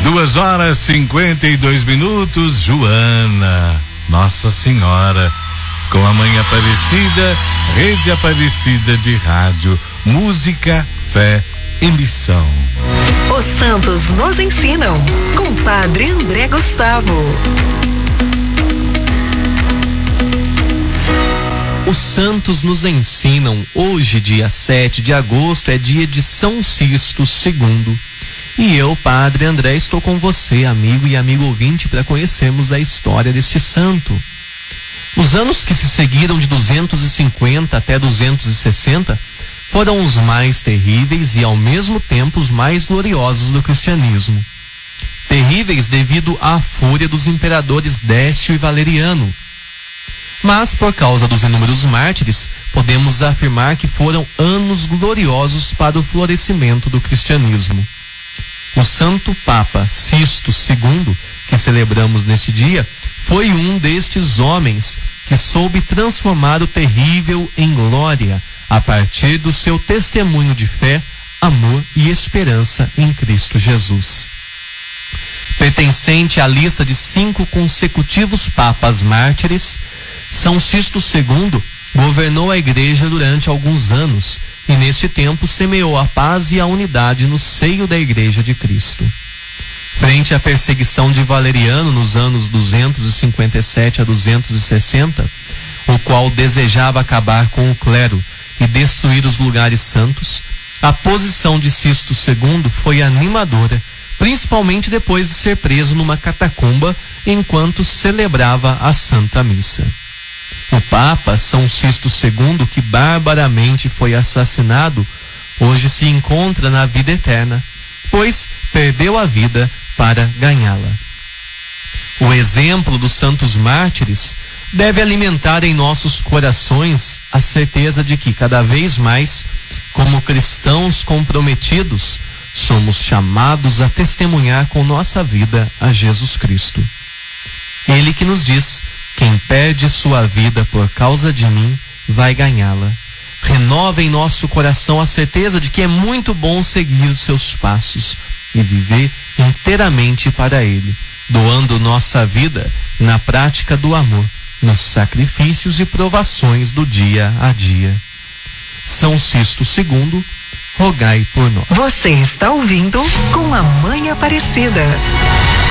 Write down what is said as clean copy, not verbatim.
2h52. Joana, Nossa Senhora, com a Mãe Aparecida, Rede Aparecida de Rádio, música, fé e missão. Os santos nos ensinam, com Padre André Gustavo. Os santos nos ensinam. Hoje, dia 7 de agosto, é dia de São Sisto II. E eu, Padre André, estou com você, amigo e amigo ouvinte, para conhecermos a história deste santo. Os anos que se seguiram de 250 até 260 foram os mais terríveis e, ao mesmo tempo, os mais gloriosos do cristianismo. Terríveis devido à fúria dos imperadores Décio e Valeriano. Mas, por causa dos inúmeros mártires, podemos afirmar que foram anos gloriosos para o florescimento do cristianismo. O Santo Papa Sisto II, que celebramos neste dia, foi um destes homens que soube transformar o terrível em glória a partir do seu testemunho de fé, amor e esperança em Cristo Jesus. Pertencente à lista de 5 consecutivos papas mártires, São Sisto II governou a Igreja durante alguns anos e neste tempo semeou a paz e a unidade no seio da Igreja de Cristo. Frente à perseguição de Valeriano nos anos 257 a 260, o qual desejava acabar com o clero e destruir os lugares santos, a posição de Sisto II foi animadora, principalmente depois de ser preso numa catacumba enquanto celebrava a Santa Missa. O Papa São Sisto II, que barbaramente foi assassinado, hoje se encontra na vida eterna, pois perdeu a vida para ganhá-la. O exemplo dos santos mártires deve alimentar em nossos corações a certeza de que cada vez mais, como cristãos comprometidos, somos chamados a testemunhar com nossa vida a Jesus Cristo. Ele que nos diz: quem perde sua vida por causa de mim, vai ganhá-la. Renova em nosso coração a certeza de que é muito bom seguir os seus passos e viver inteiramente para Ele, doando nossa vida na prática do amor, nos sacrifícios e provações do dia a dia. São Sisto II, rogai por nós. Você está ouvindo Com a Mãe Aparecida.